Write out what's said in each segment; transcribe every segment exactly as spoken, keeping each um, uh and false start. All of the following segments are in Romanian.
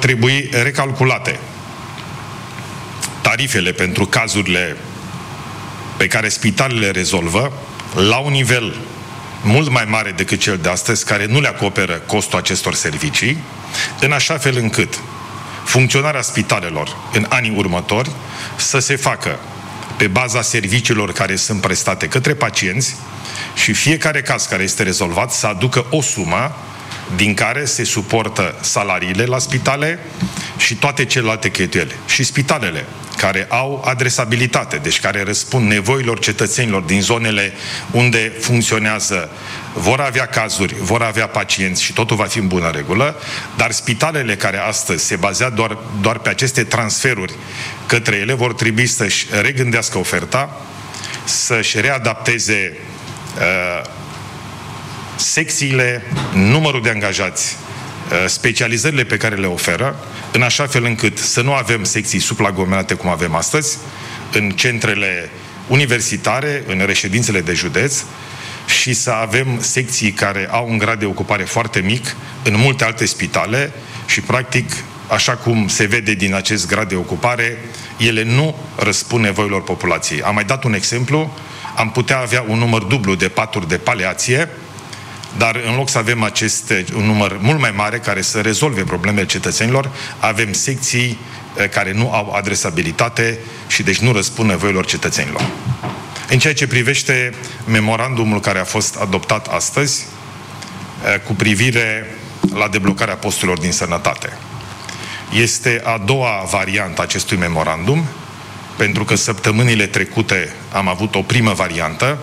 trebui recalculate tarifele pentru cazurile pe care spitalele rezolvă la un nivel mult mai mare decât cel de astăzi, care nu le acoperă costul acestor servicii, în așa fel încât funcționarea spitalelor în anii următori să se facă pe baza serviciilor care sunt prestate către pacienți și fiecare caz care este rezolvat să aducă o sumă din care se suportă salariile la spitale și toate celelalte cheltuieli. Și spitalele care au adresabilitate, deci care răspund nevoilor cetățenilor din zonele unde funcționează, vor avea cazuri, vor avea pacienți și totul va fi în bună regulă, dar spitalele care astăzi se bazează doar, doar pe aceste transferuri către ele vor trebui să-și regândească oferta, să-și readapteze uh, secțiile, numărul de angajați, specializările pe care le oferă, în așa fel încât să nu avem secții supraaglomerate cum avem astăzi, în centrele universitare, în reședințele de județ, și să avem secții care au un grad de ocupare foarte mic în multe alte spitale și, practic, așa cum se vede din acest grad de ocupare, ele nu răspund nevoilor populației. Am mai dat un exemplu, am putea avea un număr dublu de paturi de paliație, dar în loc să avem aceste, un număr mult mai mare care să rezolve problemele cetățenilor, avem secții care nu au adresabilitate și deci nu răspund nevoilor cetățenilor. În ceea ce privește memorandumul care a fost adoptat astăzi cu privire la deblocarea posturilor din sănătate, este a doua variantă a acestui memorandum, pentru că săptămânile trecute am avut o primă variantă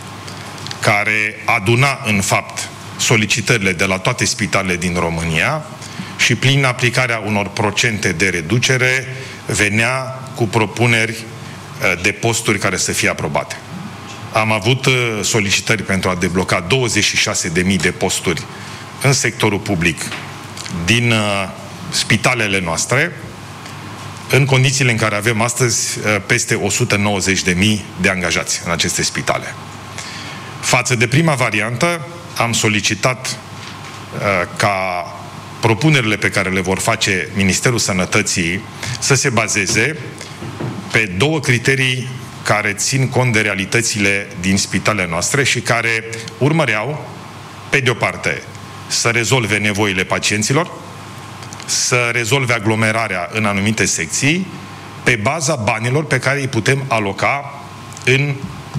care aduna, în fapt, solicitările de la toate spitalele din România și, prin aplicarea unor procente de reducere, venea cu propuneri de posturi care să fie aprobate. Am avut solicitări pentru a debloca douăzeci și șase de mii de posturi în sectorul public din spitalele noastre, în condițiile în care avem astăzi peste o sută nouăzeci de mii de angajați în aceste spitale. Față de prima variantă, am solicitat uh, ca propunerile pe care le vor face Ministerul Sănătății să se bazeze pe două criterii care țin cont de realitățile din spitalele noastre și care urmăreau, pe de o parte, să rezolve nevoile pacienților, să rezolve aglomerarea în anumite secții, pe baza banilor pe care îi putem aloca în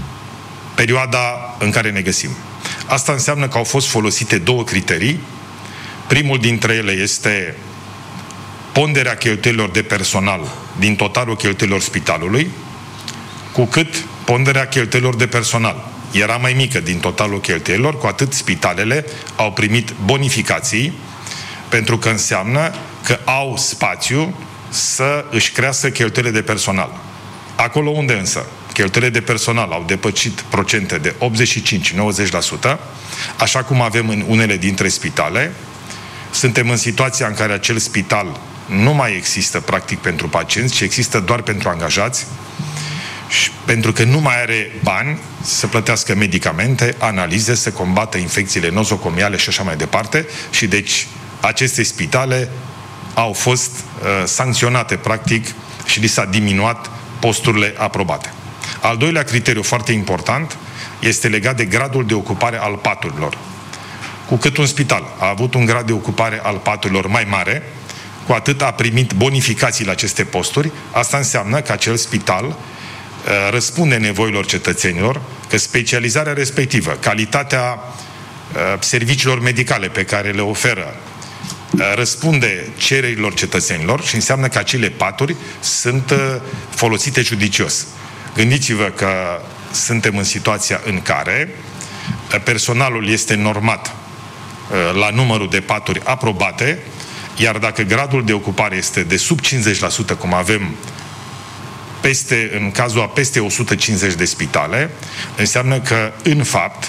perioada în care ne găsim. Asta înseamnă că au fost folosite două criterii. Primul dintre ele este ponderea cheltuielilor de personal din totalul cheltuielilor spitalului, cu cât ponderea cheltuielilor de personal era mai mică din totalul cheltuielilor, cu atât spitalele au primit bonificații, pentru că înseamnă că au spațiu să își crească cheltuielile de personal. Acolo unde însă cheltuielile de personal au depășit procente de optzeci și cinci - nouăzeci la sută, așa cum avem în unele dintre spitale, suntem în situația în care acel spital nu mai există practic pentru pacienți, ci există doar pentru angajați, și pentru că nu mai are bani să plătească medicamente, analize, să combată infecțiile nozocomiale și așa mai departe, și deci aceste spitale au fost uh, sancționate practic și li s-a diminuat posturile aprobate. Al doilea criteriu foarte important este legat de gradul de ocupare al paturilor. Cu cât un spital a avut un grad de ocupare al paturilor mai mare, cu atât a primit bonificații la aceste posturi. Asta înseamnă că acel spital uh, răspunde nevoilor cetățenilor, că specializarea respectivă, calitatea uh, serviciilor medicale pe care le oferă, răspunde cererilor cetățenilor și înseamnă că acele paturi sunt folosite judicios. Gândiți-vă că suntem în situația în care personalul este normat la numărul de paturi aprobate, iar dacă gradul de ocupare este de sub cincizeci la sută, cum avem peste, în cazul a peste o sută cincizeci de spitale, înseamnă că, în fapt,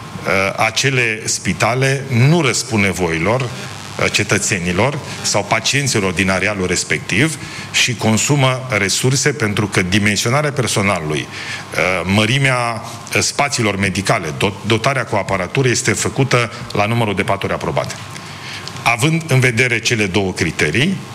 acele spitale nu răspund nevoilor cetățenilor sau pacienților din arealul respectiv și consumă resurse, pentru că dimensionarea personalului, mărimea spațiilor medicale, dotarea cu aparatură este făcută la numărul de paturi aprobate. Având în vedere cele două criterii,